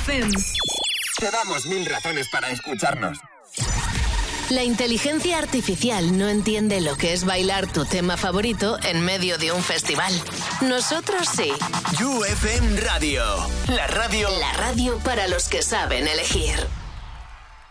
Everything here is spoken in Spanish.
FM. Te damos 1000 razones para escucharnos. La inteligencia artificial no entiende lo que es bailar tu tema favorito en medio de un festival. Nosotros sí. You FM Radio. La radio para los que saben elegir.